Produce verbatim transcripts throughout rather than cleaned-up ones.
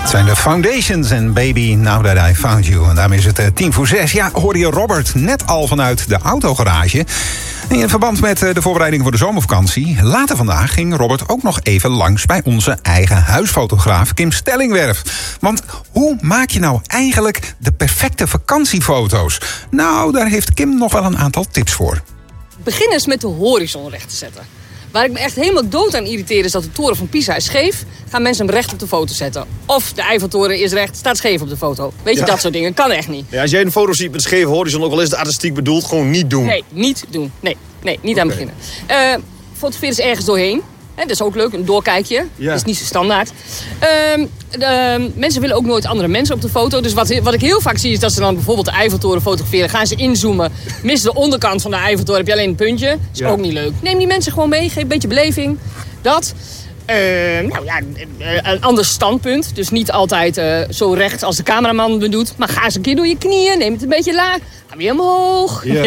Het zijn de Foundations en Baby Now That I Found You. En daarmee is het uh, tien voor zes. Ja, hoorde je Robert net al vanuit de autogarage. En in verband met uh, de voorbereiding voor de zomervakantie. Later vandaag ging Robert ook nog even langs bij onze eigen huisfotograaf Kim Stellingwerf. Want hoe maak je nou eigenlijk de perfecte vakantiefoto's? Nou, daar heeft Kim nog wel een aantal tips voor. Begin eens met de horizon recht te zetten. Waar ik me echt helemaal dood aan irriteer is dat de toren van Pisa is scheef. Gaan mensen hem recht op de foto zetten. Of de Eiffeltoren is recht, staat scheef op de foto. Weet je, ja. Dat soort dingen. Kan echt niet. Ja, als jij een foto ziet met een scheve horizon, ook al is het artistiek bedoeld, gewoon niet doen. Nee, niet doen. Nee, nee niet okay. aan beginnen. Uh, fotografeer eens ergens doorheen. He, dat is ook leuk, een doorkijkje. Ja. Dat is niet zo standaard. Uh, de, mensen willen ook nooit andere mensen op de foto. Dus wat, wat ik heel vaak zie is dat ze dan bijvoorbeeld de Eiffeltoren fotograferen. Gaan ze inzoomen, missen de onderkant van de Eiffeltoren. Heb je alleen een puntje. Dat is ja. ook niet leuk. Neem die mensen gewoon mee, geef een beetje beleving. Dat. Uh, nou ja, een ander standpunt. Dus niet altijd uh, zo recht als de cameraman het doet. Maar ga eens een keer door je knieën. Neem het een beetje laag. Ga weer omhoog. Ja.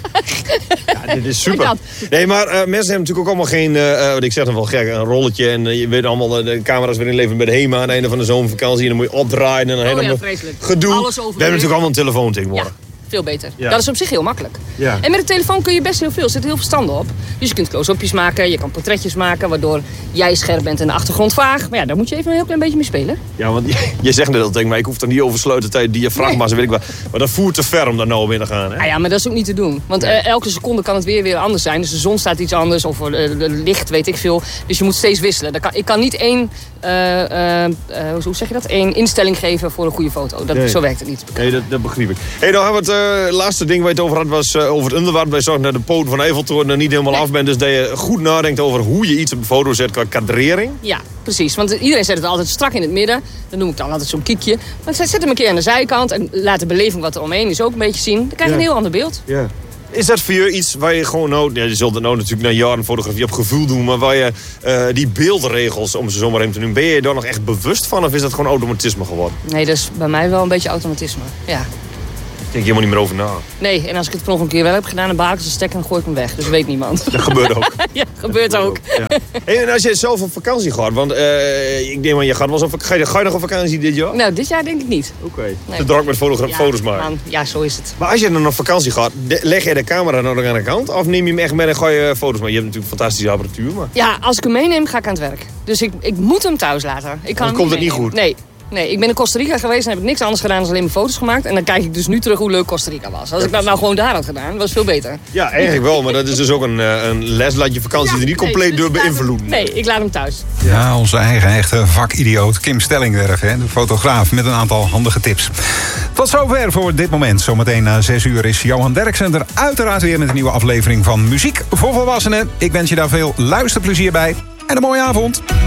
Ja, dit is super. Nee, maar uh, mensen hebben natuurlijk ook allemaal geen... Uh, wat ik zeg dan wel gek, een rolletje. En uh, je weet allemaal uh, de camera's weer inleveren bij de HEMA aan het einde van de zomervakantie. En dan moet je opdraaien en dan oh, helemaal ja, gedoe. We hebben natuurlijk allemaal een telefoon tegenwoordig. Ja. Veel beter. Ja. Dat is op zich heel makkelijk. Ja. En met de telefoon kun je best heel veel. Er zitten heel veel standen op. Dus je kunt close-upjes maken, je kan portretjes maken, waardoor jij scherp bent en de achtergrond vaag. Maar ja, daar moet je even een heel klein beetje mee spelen. Ja, want je, je zegt net al tegen mij, ik hoef er niet over sluiten tijd diafragma's en weet ik wat. Maar dat voert te ver om daar nou mee te gaan. Hè? Ah ja, maar dat is ook niet te doen. Want nee. uh, elke seconde kan het weer weer anders zijn. Dus de zon staat iets anders of uh, licht, weet ik veel. Dus je moet steeds wisselen. Dat kan, ik kan niet één, uh, uh, uh, hoe zeg je dat? Eén instelling geven voor een goede foto. Dat, nee. Zo werkt het niet. Nee, dat, dat begrijp ik. Hey, nou hebben we het uh, laatste ding waar je het over had was uh, over het onderwerp. Wij zorgen dat de poten van de Eiffeltoren er niet helemaal nee. af bent. Dus dat je goed nadenkt over hoe je iets op een foto zet qua kadrering. Ja, precies. Want iedereen zet het altijd strak in het midden. Dan noem ik dan altijd zo'n kiekje. Maar zet hem een keer aan de zijkant en laat de beleving wat er omheen is ook een beetje zien. Dan krijg je ja. een heel ander beeld. Ja. Is dat voor je iets waar je gewoon nou... Ja, je zult het nou natuurlijk na jaren fotografie op gevoel doen... maar waar je uh, die beeldregels, om ze zomaar even te doen... ben je daar nog echt bewust van of is dat gewoon automatisme geworden? Nee, dat is bij mij wel een beetje automatisme, ja. Denk je helemaal niet meer over na. Nee, en als ik het nog een keer wel heb gedaan... dan baal ik ze stek en dan gooi ik hem weg. Dus weet niemand. Dat gebeurt ook. ja, gebeurt dat ook. ook. Ja. Hey, en als je zelf op vakantie gaat... want uh, ik denk maar je gaat wel eens op, ga, je, ga je nog op vakantie dit jaar? Nou, dit jaar denk ik niet. Oké. Okay. Nee. Te druk met fotogra- ja, foto's maken. Man, ja, zo is het. Maar als je dan op vakantie gaat... De, leg je de camera nou nog aan de kant? Of neem je hem echt mee en ga je foto's maken? Je hebt natuurlijk fantastische apparatuur. Maar... Ja, als ik hem meeneem, ga ik aan het werk. Dus ik, ik moet hem thuis laten. Ik kan dan komt het niet goed? Nee. Nee, ik ben in Costa Rica geweest en heb ik niks anders gedaan dan alleen mijn foto's gemaakt. En dan kijk ik dus nu terug hoe leuk Costa Rica was. Als ik dat nou gewoon daar had gedaan, was het veel beter. Ja, eigenlijk wel. Maar dat is dus ook een, een les. Laat je vakantie ja, er niet compleet nee, door dus beïnvloeden. Nee, ik laat hem thuis. Ja, onze eigen echte vakidioot Kim Stellingwerf, hè, de fotograaf met een aantal handige tips. Tot zover voor dit moment. Zometeen na zes uur is Johan Derksen er uiteraard weer met een nieuwe aflevering van Muziek voor Volwassenen. Ik wens je daar veel luisterplezier bij en een mooie avond.